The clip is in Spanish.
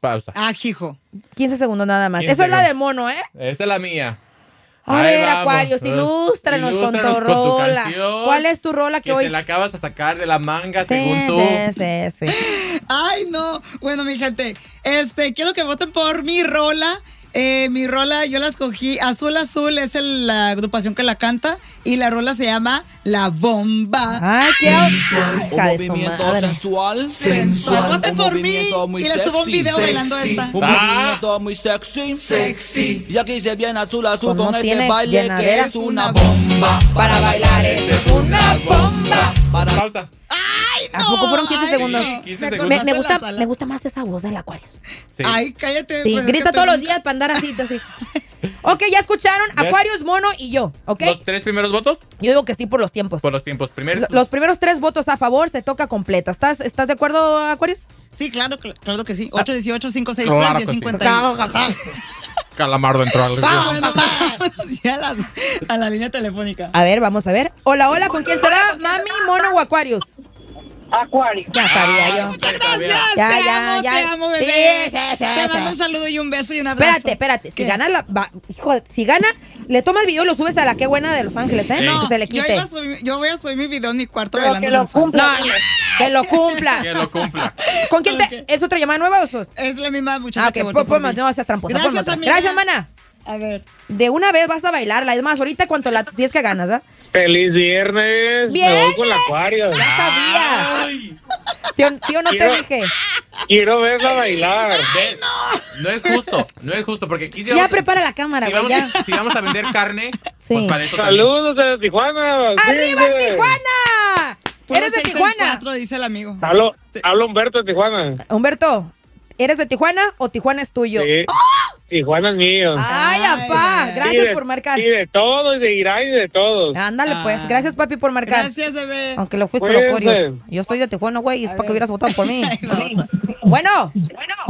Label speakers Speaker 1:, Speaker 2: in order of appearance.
Speaker 1: pausa.
Speaker 2: Ah, hijo.
Speaker 3: 15 segundos nada más.
Speaker 1: 15
Speaker 3: Esa es la
Speaker 1: segundos.
Speaker 3: de mono, ¿eh?
Speaker 1: Esta es la mía.
Speaker 3: A
Speaker 1: Ahí
Speaker 3: ver,
Speaker 1: vamos.
Speaker 3: Aquarius, ilústranos con tu
Speaker 1: tu
Speaker 3: rola.
Speaker 1: canción,
Speaker 3: ¿Cuál es tu rola que
Speaker 1: que
Speaker 3: hoy?
Speaker 1: te la acabas de sacar de la manga,
Speaker 3: Sí,
Speaker 1: según tú.
Speaker 3: sí.
Speaker 2: Ay, no. Bueno, mi gente, quiero que voten por mi rola. Mi rola yo la escogí. Azul Azul es la agrupación que la canta. Y la rola se llama La Bomba.
Speaker 3: Ay, qué
Speaker 4: Un
Speaker 3: hija de su
Speaker 4: movimiento
Speaker 3: madre.
Speaker 4: sensual,
Speaker 2: Voten
Speaker 4: un
Speaker 2: por mí.
Speaker 4: movimiento muy
Speaker 2: Y les subo un
Speaker 4: sexy,
Speaker 2: video bailando esta.
Speaker 4: un movimiento muy sexy. Y aquí se viene Azul Azul
Speaker 3: Pues no
Speaker 4: con este
Speaker 3: tiene
Speaker 4: baile
Speaker 3: llenadera.
Speaker 4: que es una bomba. Para bailar esto es una bomba. Para
Speaker 1: Pausa.
Speaker 2: Ay, no.
Speaker 3: ¿A poco fueron 15
Speaker 2: Ay,
Speaker 3: segundos?
Speaker 2: no.
Speaker 1: 15
Speaker 2: Me
Speaker 1: segundos.
Speaker 3: Me
Speaker 2: cortaste la sala.
Speaker 3: gusta más esa voz del Aquarius.
Speaker 1: Sí.
Speaker 2: Ay, cállate.
Speaker 3: Sí,
Speaker 2: pues, es
Speaker 3: grita
Speaker 2: que
Speaker 3: todos los
Speaker 2: estoy-
Speaker 3: días para andar así. Ok, ya escucharon.
Speaker 1: ¿Ves?
Speaker 3: Aquarius, Mono y yo, ¿ok?
Speaker 1: ¿Los 3 primeros votos?
Speaker 3: Yo digo que sí por los tiempos.
Speaker 1: Por los tiempos. Primero.
Speaker 3: Los primeros 3 votos a favor se toca completa. ¿Estás de acuerdo, Aquarius?
Speaker 2: Sí, claro que sí. 818-563-1050.
Speaker 1: Claro que Calamardo entró al
Speaker 2: Bueno, sí, a la línea telefónica.
Speaker 3: A ver, vamos a ver. Hola, ¿con quién se va? ¿Mami, Mono o Aquarius?
Speaker 5: Acuario.
Speaker 3: Ya sabía yo.
Speaker 2: Muchas gracias.
Speaker 3: Ya,
Speaker 2: te
Speaker 3: ya,
Speaker 2: amo,
Speaker 3: ya.
Speaker 2: te amo, bebé.
Speaker 3: Sí.
Speaker 2: Te mando un saludo y un beso y un abrazo.
Speaker 3: Espérate. Si
Speaker 2: ¿Qué?
Speaker 3: gana si gana, le tomas video y lo subes a la qué buena de Los Ángeles, ¿eh?
Speaker 2: No,
Speaker 3: Que se le quite.
Speaker 2: yo voy a subir mi video en mi cuarto
Speaker 5: Pero
Speaker 2: bailando
Speaker 5: que lo
Speaker 2: sensual.
Speaker 5: cumpla.
Speaker 3: No, que lo cumpla.
Speaker 1: Que lo cumpla.
Speaker 3: ¿Con quién
Speaker 2: Ok.
Speaker 3: ¿Es otra llamada nueva o sos?
Speaker 2: Es la misma muchacha
Speaker 3: Ah,
Speaker 2: que
Speaker 3: ok,
Speaker 2: votó por mí.
Speaker 3: no seas tramposa.
Speaker 2: Gracias,
Speaker 3: ponme otra.
Speaker 2: amiga.
Speaker 3: Gracias, mana.
Speaker 2: A ver.
Speaker 3: De una vez vas a bailarla. Es más, ahorita si es que ganas, ¿verdad?
Speaker 6: Feliz viernes.
Speaker 3: Bien.
Speaker 6: Me voy con el Acuario.
Speaker 3: Ya sabía.
Speaker 1: Ay,
Speaker 3: Tío, no te
Speaker 6: Quiero-
Speaker 3: dije.
Speaker 6: Quiero verla bailar.
Speaker 1: no es justo, porque aquí
Speaker 3: Ya prepara la cámara,
Speaker 1: si
Speaker 3: güey,
Speaker 1: vamos,
Speaker 3: ya.
Speaker 1: si vamos a vender carne,
Speaker 3: Sí.
Speaker 1: pues para eso también.
Speaker 6: Saludos desde Tijuana.
Speaker 3: ¡Arriba,
Speaker 6: Sí, sí.
Speaker 3: Tijuana!
Speaker 2: Puro
Speaker 3: ¿Eres de
Speaker 2: 664,
Speaker 3: Tijuana?
Speaker 2: dice el amigo.
Speaker 6: Hablo Humberto de Tijuana.
Speaker 3: Humberto, ¿eres de Tijuana o Tijuana es tuyo?
Speaker 6: Sí. Tijuana es mío.
Speaker 3: Ay,
Speaker 2: Ay,
Speaker 3: apá,
Speaker 2: ay.
Speaker 3: gracias por marcar.
Speaker 6: Y de todo, y de Irán, y de todos.
Speaker 3: Ándale, pues. Gracias, papi, por marcar.
Speaker 2: Gracias, bebé.
Speaker 3: Aunque lo fuiste
Speaker 6: Cuídense.
Speaker 3: loco, Dios. Yo soy de Tijuana, güey, y es para que hubieras votado por mí.
Speaker 2: Ay, vamos.
Speaker 3: Bueno.